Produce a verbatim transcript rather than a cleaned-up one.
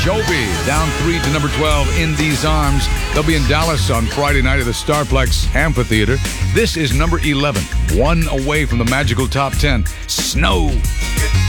Jovi, down three to number twelve, In These Arms. They'll be in Dallas on Friday night at the Starplex Amphitheater. This is number eleven, one away from the magical top ten, Snow.